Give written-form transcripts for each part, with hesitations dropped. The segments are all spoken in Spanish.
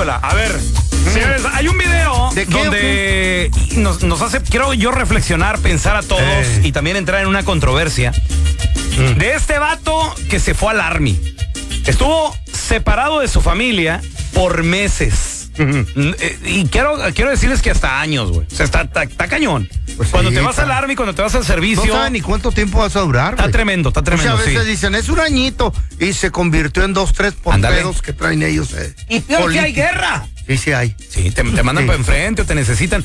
híjola, a ver, señores, hay un video donde nos hace, quiero yo reflexionar, pensar a todos y también entrar en una controversia de este vato que se fue al Army. Estuvo separado de su familia por meses. Y quiero decirles que hasta años, güey. O sea, está cañón. Pues cuando sí, te vas al Army, cuando te vas al servicio. No saben ni cuánto tiempo vas a durar, Está tremendo, O sea, a veces dicen, es un añito. Y se convirtió en 2, 3 por pedos que traen ellos. Y peor que hay guerra. Sí hay. Sí, te mandan para enfrente o te necesitan.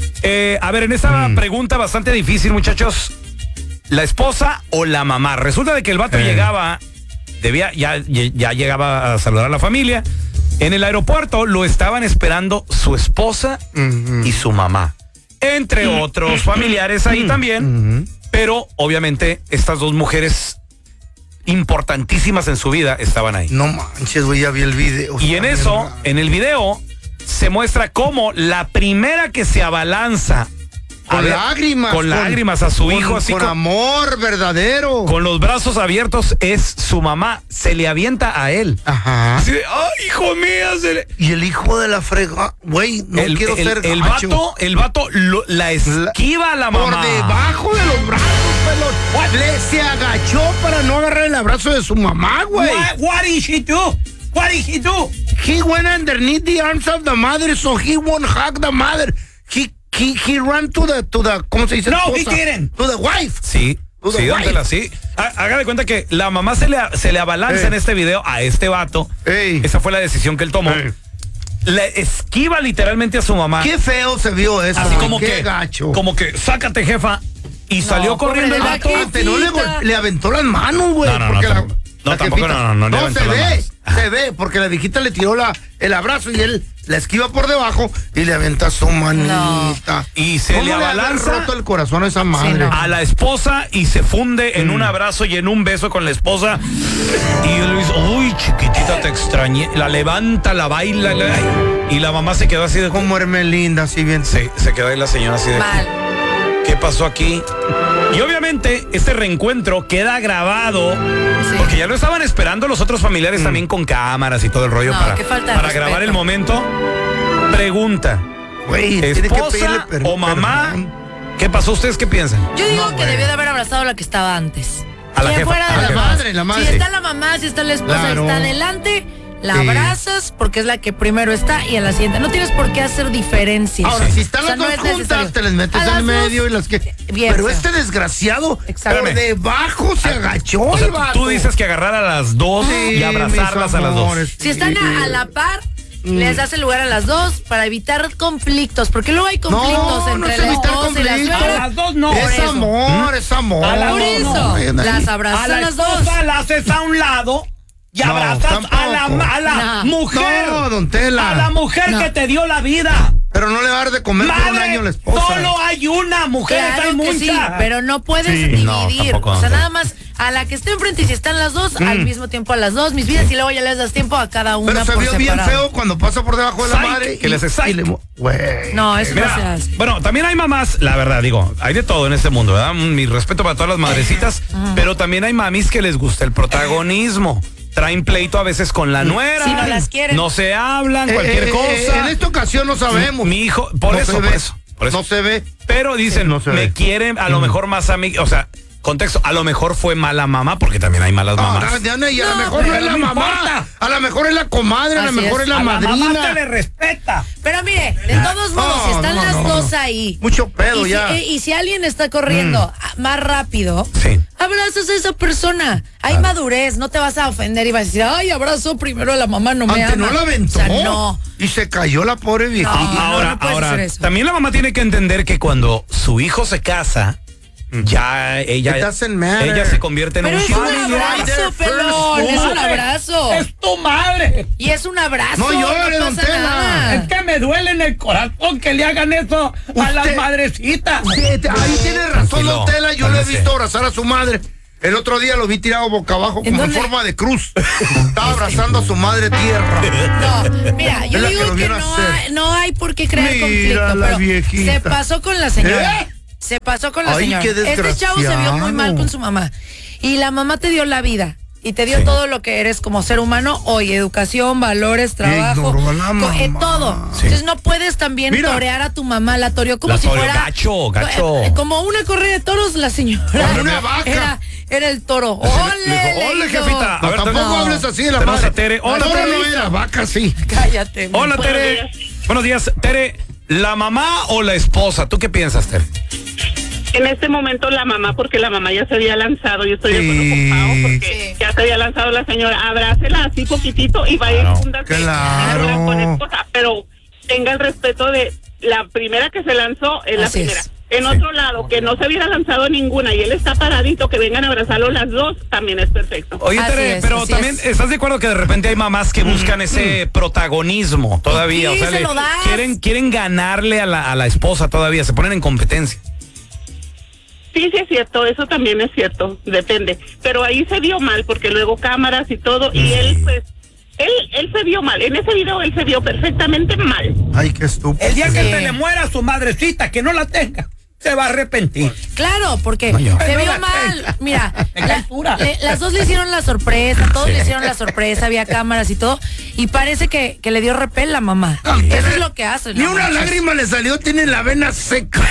A ver, en esta pregunta bastante difícil, muchachos. ¿La esposa o la mamá? Resulta de que el vato llegaba, ya llegaba a saludar a la familia. En el aeropuerto lo estaban esperando su esposa y su mamá. Entre otros familiares ahí también. Pero, obviamente, estas dos mujeres importantísimas en su vida estaban ahí. No manches, güey, ya vi el video. Y en eso, en el video, se muestra cómo la primera que se abalanza con lágrimas a su hijo, así con amor verdadero, con los brazos abiertos, es su mamá. Se le avienta a él. Ajá. Así de, ¡ay, hijo mío! Y el hijo de la frega, güey, no quiero ser gacho. El vato la esquiva a la mamá. Por debajo de los brazos, pelón. Se agachó para no agarrar el abrazo de su mamá, güey. What did he do? What did he do? He went underneath the arms of the mother, so he won't hug the mother. He ran to the ¿cómo se dice? No, he didn't. To the wife. Sí, sí. Haga de cuenta que la mamá se le abalanza en este video a este vato. Esa fue la decisión que él tomó. Le esquiva literalmente a su mamá. Qué feo se vio eso. Así como qué que, gacho. Como que, sácate, jefa. Y salió corriendo el vato. No le aventó las manos, güey. No, tampoco, no se ve, porque la viejita le tiró el abrazo y él la esquiva por debajo y le aventa su manita. Y se le abalanza roto el corazón a esa madre. A la esposa y se funde en un abrazo y en un beso con la esposa. Y él dice, uy, chiquitita, te extrañé. La levanta, la baila. Y la mamá se quedó así de... Como Hermelinda, así bien. Se quedó ahí la señora así de... Mal. ¿Qué pasó aquí? Y obviamente este reencuentro queda grabado porque ya lo estaban esperando los otros familiares también con cámaras y todo el rollo para grabar el momento. Pregunta, güey, ¿esposa o mamá? ¿Qué pasó? ¿Ustedes qué piensan? Yo digo que debió de haber abrazado a la que estaba antes. A la jefa, fuera de la madre. Si está la mamá, si está la esposa, está adelante, la abrazas porque es la que primero está y a la siguiente. No tienes por qué hacer diferencias. Ahora, si están las dos juntas, te les metes en medio y las que... Bien, pero este desgraciado por debajo se agachó. O sea, tú dices que agarrar a las dos y abrazarlas a las dos. Si están a la par, les das el lugar a las dos para evitar conflictos, porque luego hay conflictos entre la esposa y la suegra. A las dos no. Es amor. Por eso, las abrazas a las dos. La haces a un lado y abrazas a la mujer. No, don Tela. A la mujer que te dio la vida. Pero no le va a dar de comer por un año a la esposa. Solo hay una mujer, claro hay muchas. Sí, pero no puedes dividir. Tampoco, o sea, nada más a la que esté enfrente y si están las dos, al mismo tiempo a las dos, mis vidas, y luego ya les das tiempo a cada una. Pero se por vio separado. bien feo cuando pasa por debajo de la madre. Que les No, eso no se hace. Bueno, también hay mamás, la verdad, digo, hay de todo en este mundo, ¿verdad? Mi respeto para todas las madrecitas, pero también hay mamis que les gusta el protagonismo. Traen pleito a veces con la nuera. Si no las quieren. No se hablan, cualquier cosa. En esta ocasión no sabemos. Mi hijo, por eso. No se ve. Pero dicen, me quieren a lo mejor más a mí, o sea, contexto, a lo mejor fue mala mamá, porque también hay malas mamás. Y a lo mejor no es la mamá. A lo mejor es la comadre, a lo mejor es la madrina. La mamá se le respeta. Pero mire, de todos modos, si están las dos ahí. Mucho pedo ya. Y si alguien está corriendo más rápido, sí, abrazas a esa persona. Hay madurez, no te vas a ofender y vas a decir, ay, abrazo primero a la mamá, no me ama. No la aventó. O sea, no. Y se cayó la pobre viejita. Ahora, también la mamá tiene que entender que cuando su hijo se casa, ya ella se convierte en pero un es un abrazo, pelón, es un abrazo. Es tu madre. Y es un abrazo. No llores, don pasa nada. Es que me duele en el corazón que le hagan eso a las madrecitas. Ahí tiene razón, don Tela. Yo le he visto abrazar a su madre. El otro día lo vi tirado boca abajo como en forma de cruz. Estaba abrazando a su madre tierra. No, mira, yo digo que no hay por qué crear conflicto, pero viejita. se pasó con la señora. Se pasó con la señora. Qué desgraciado. Este chavo se vio muy mal con su mamá. Y la mamá te dio la vida. y te dio todo lo que eres como ser humano hoy, educación, valores, trabajo, todo. Sí. Entonces no puedes también torear a tu mamá, la toreó como si fuera gacho. Como una corrida de toros, la señora. Como una vaca. Era el toro. ¡Ole, jefita! No, tampoco hables así de la madre. Tere. Hola, toro Tere. No era vaca, sí. Cállate. Hola, Tere. Buenos días, Tere. ¿La mamá o la esposa? ¿Tú qué piensas, Tere? En este momento la mamá, porque la mamá ya se había lanzado. Yo estoy de acuerdo con Pao, porque ya se había lanzado la señora. Abrácela así poquitito y vaya y fúndase con esposa. Pero tenga el respeto de la primera que se lanzó, es la primera. En otro lado, que no se hubiera lanzado ninguna y él está paradito, que vengan a abrazarlo las dos, también es perfecto. Oye, Tere, pero también, ¿estás de acuerdo que de repente hay mamás que buscan ese protagonismo todavía? Sí, o sea, quieren ganarle a la esposa todavía, se ponen en competencia. Sí, es cierto, eso también es cierto, depende. Pero ahí se vio mal, porque luego cámaras y todo, y él, pues, él se vio mal. En ese video él se vio perfectamente mal. Ay, qué estúpido. El día que se le muera a su madrecita, que no la tenga, se va a arrepentir. Claro, porque se vio mal. Mira, las dos le hicieron la sorpresa, todos le hicieron la sorpresa, había cámaras y todo, y parece que le dio repel la mamá. Eso es lo que hace. Ni una lágrima le salió, tiene la vena seca.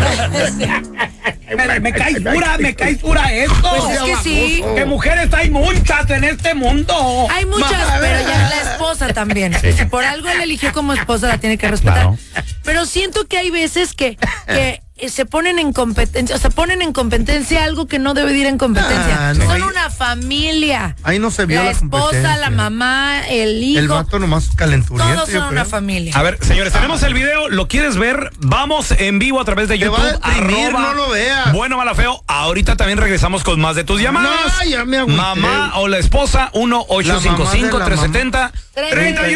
me cae dura esto. Pues es que sí. Que mujeres hay muchas en este mundo. Hay muchas, pero ya la esposa también. Si por algo él eligió como esposa, la tiene que respetar. Claro. Pero siento que hay veces que se ponen en competencia, algo que no debe ir en competencia. Son una familia. Ahí no se vio la esposa, la mamá, el hijo. El vato nomás calenturiento. Todos son una familia. A ver, señores, tenemos el video. ¿Lo quieres ver? Vamos en vivo a través de YouTube. No lo veas. Bueno, mala, feo. Ahorita también regresamos con más de tus llamadas. No, ya me agüité. Mamá o la esposa, 1-855-370-3100.